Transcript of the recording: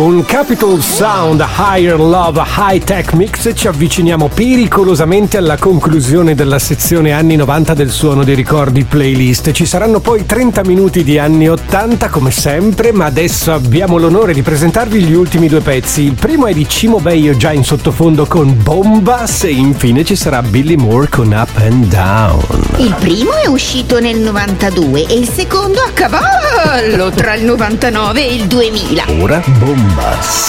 Un Capitol Sound Higher Love High Tech Mix. Ci avviciniamo pericolosamente alla conclusione della sezione anni 90 del Suono dei Ricordi playlist. Ci saranno poi 30 minuti di anni 80 come sempre, ma adesso abbiamo l'onore di presentarvi gli ultimi due pezzi. Il primo è di Cimo Baio, già in sottofondo con Bombas, e infine ci sarà Billy Moore con Up and Down. Il primo è uscito nel 92 e il secondo a cavallo tra il 99 e il 2000. Ora Bombas.